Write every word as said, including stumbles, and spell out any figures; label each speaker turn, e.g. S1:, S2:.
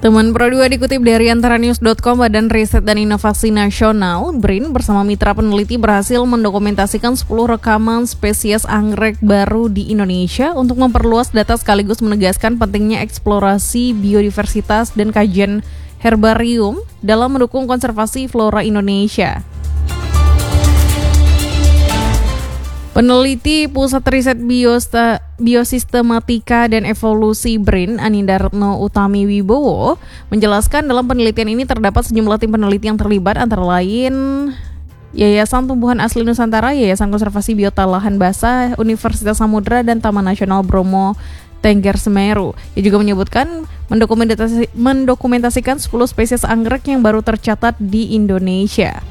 S1: Teman Pro dua dikutip dari antaranews dot com, Badan Riset dan Inovasi Nasional (B R I N) bersama mitra peneliti berhasil mendokumentasikan sepuluh rekaman spesies anggrek baru di Indonesia untuk memperluas data sekaligus menegaskan pentingnya eksplorasi biodiversitas dan kajian herbarium dalam mendukung konservasi flora Indonesia. Peneliti Pusat Riset Biosta, Biosistematika dan Evolusi B R I N, Anindartno Utami Wibowo, menjelaskan dalam penelitian ini terdapat sejumlah tim peneliti yang terlibat, antara lain Yayasan Tumbuhan Asli Nusantara, Yayasan Konservasi Biota Lahan Basah, Universitas Samudra, dan Taman Nasional Bromo Tengger Semeru. Ia juga menyebutkan mendokumentasi, mendokumentasikan sepuluh spesies anggrek yang baru tercatat di Indonesia.